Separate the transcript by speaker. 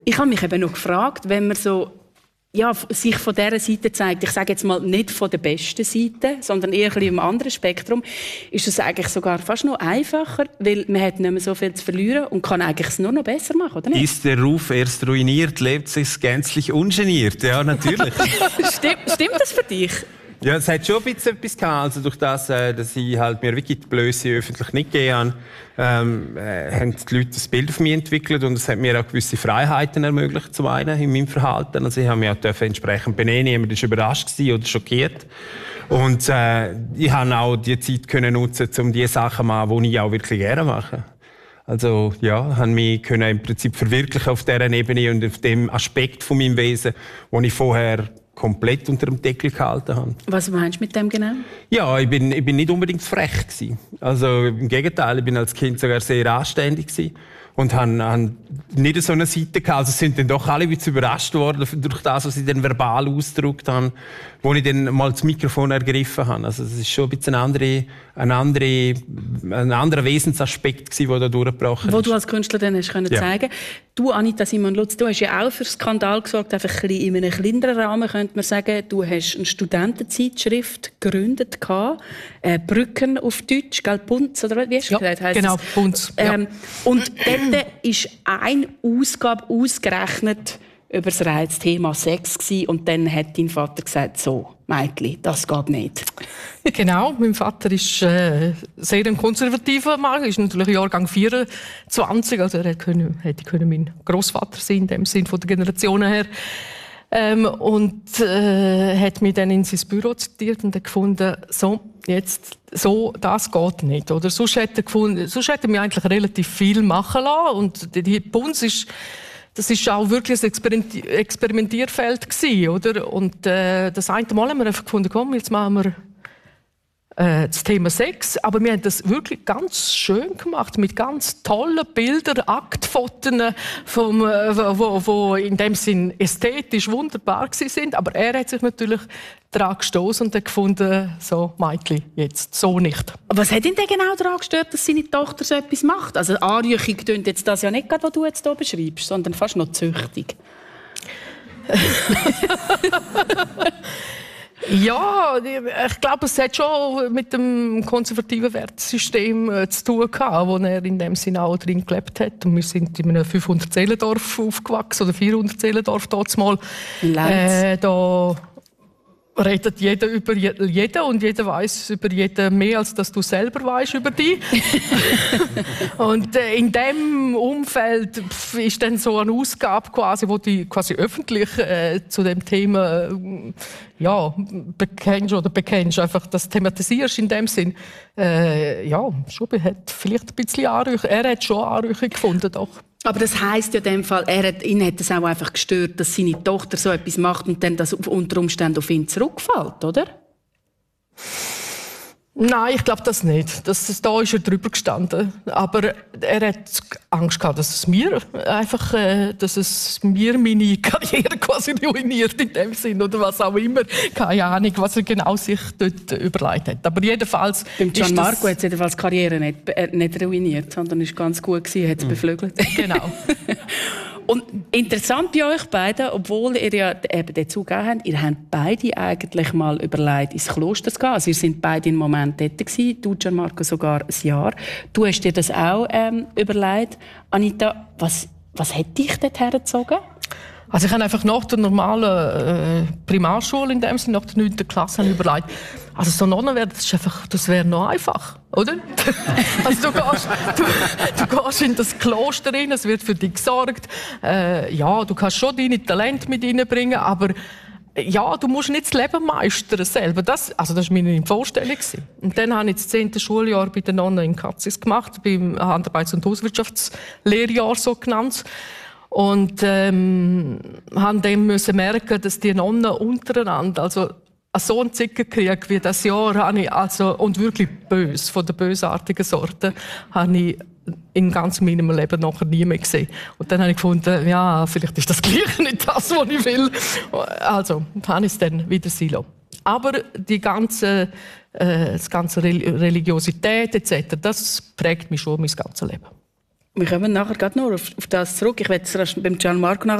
Speaker 1: Ich habe mich eben noch gefragt, wenn man so sich von dieser Seite zeigt, ich sage jetzt mal nicht von der besten Seite, sondern eher ein bisschen im anderen Spektrum, ist es eigentlich sogar fast noch einfacher, weil man hat nicht mehr so viel zu verlieren und kann eigentlich es nur noch besser machen, oder nicht?
Speaker 2: Ist der Ruf erst ruiniert, lebt sich's gänzlich ungeniert. Ja, natürlich.
Speaker 1: Stimmt das für dich?
Speaker 2: Ja, es hat schon ein bisschen etwas gehabt. Also durch das, dass ich halt mir wirklich die Blöße öffentlich nicht gegeben habe, haben die Leute ein Bild auf mich entwickelt und es hat mir auch gewisse Freiheiten ermöglicht, zum einen in meinem Verhalten. Also ich habe mich auch entsprechend benehmen, jemand ist überrascht gewesen oder schockiert. Und ich habe auch die Zeit können nutzen, um die Sachen zu machen, die ich auch wirklich gerne mache. Also ja, habe mich können im Prinzip verwirklichen auf dieser Ebene und auf dem Aspekt von meinem Wesen, den ich vorher komplett unter dem Deckel gehalten habe.
Speaker 1: Was meinst du mit dem genau?
Speaker 2: Ja, ich bin nicht unbedingt frech gewesen. Also im Gegenteil, ich bin als Kind sogar sehr anständig gewesen und han nicht so eine Seite gehabt. Also sind dann doch alle ein bisschen überrascht worden durch das, was ich dann verbal ausgedrückt habe, wo ich dann mal das Mikrofon ergriffen habe. Also es ist schon ein bisschen ein anderer Wesensaspekt gewesen, der da durchgebrochen ist.
Speaker 1: Wo du als Künstler dann hast können zeigen. Du, Anita Simon-Lutz, du hast ja auch für Skandal gesorgt, einfach ein bisschen in einem kleineren Rahmen, könnte man sagen. Du hast eine Studentenzeitschrift gegründet, Brücken auf Deutsch, gell, Bunz, oder wie hast du gesagt? Heisst
Speaker 3: genau, Bunz.
Speaker 1: Und dort ist eine Ausgabe ausgerechnet über das Reizthema Sex gewesen, und dann hat dein Vater gesagt, so, Mädchen, das geht nicht.
Speaker 3: Genau, mein Vater ist sehr ein konservativer Mann, ist natürlich Jahrgang 24, also er hätte mein Großvater sein, in dem Sinn von der Generationen her. Und hat mich dann in sein Büro zitiert und hat gefunden, so, das geht nicht. Oder? Sonst hätte er mich eigentlich relativ viel machen lassen. Und die Bunz das ist auch wirklich ein Experimentierfeld gewesen, oder? Und das eine Mal haben wir einfach gefunden, komm, jetzt machen wir das Thema Sex, aber wir haben das wirklich ganz schön gemacht, mit ganz tollen Bildern, Aktfotos, wo in dem Sinn ästhetisch wunderbar sind. Aber er hat sich natürlich daran gestoßen und hat gefunden, so, Mädchen, jetzt so nicht.
Speaker 1: Was hat ihn denn genau daran gestört, dass seine Tochter so etwas macht? Also Anrüchung tönt jetzt das ja nicht gerade, was du jetzt hier beschreibst, sondern fast noch züchtig.
Speaker 3: Ja, ich glaube, es hat schon mit dem konservativen Wertesystem zu tun gehabt, wo er in dem Sinne auch drin gelebt hat. Und wir sind in einem 500-Seelendorf aufgewachsen, oder 400-Seelendorf dort mal. Da redet jeder über jeden und jeder weiß über jeden mehr, als dass du selber weißt über dich. Und in dem Umfeld ist dann so eine Ausgabe quasi, wo du quasi öffentlich zu dem Thema bekennst, einfach das thematisierst in dem Sinn. Schon hat vielleicht ein bisschen Anrüchung. Er hat schon Anrüchung gefunden, doch.
Speaker 1: Aber das heisst ja in dem Fall, ihn hat es auch einfach gestört, dass seine Tochter so etwas macht und dann das unter Umständen auf ihn zurückfällt, oder?
Speaker 3: Nein, ich glaube das nicht. Da ist er drüber gestanden. Aber er hat Angst gehabt, dass es mir meine Karriere quasi ruiniert in dem Sinn oder was auch immer. Keine Ahnung, was er genau sich dort überlegt hat. Aber jedenfalls.
Speaker 1: Beim Gianmarco hat es jedenfalls die Karriere nicht ruiniert, sondern ist ganz gut gewesen, hat es beflügelt.
Speaker 3: Genau.
Speaker 1: Und interessant bei euch beiden, obwohl ihr ja eben dazu gegeben habt, ihr habt beide eigentlich mal überlegt, ins Kloster zu gehen. Also ihr seid beide im Moment dort gewesen, du, Gianmarco, sogar ein Jahr. Du hast dir das auch überlegt. Anita, was hat dich dort hergezogen?
Speaker 3: Also ich habe einfach nach der normalen Primarschule, in dem Sinne, nach der 9. Klasse, überlegt, also so Nonne werden, das wäre noch einfach, oder? Also du gehst in das Kloster rein, es wird für dich gesorgt. Du kannst schon deine Talente mit reinbringen, aber ja, du musst nicht das Leben meistern selber. Das war meine Vorstellung. Und dann habe ich das 10. Schuljahr bei den Nonnen in Katzis gemacht, beim Handarbeits- und Hauswirtschaftslehrjahr so genannt. Und haben dem müssen merken, dass die Nonnen untereinander, also so einen Zickenkrieg wie das Jahr, habe ich und wirklich böse, von der bösartigen Sorte, habe ich in ganz meinem Leben nachher nie mehr gesehen. Und dann habe ich gefunden, ja, vielleicht ist das Gleiche nicht das, was ich will. Also, habe ich es dann wieder sein lassen. Aber die ganze Religiosität etc., das prägt mich schon mein ganzes Leben.
Speaker 1: Wir kommen nachher gerade noch auf das zurück. Ich werde es beim Gianmarco nachher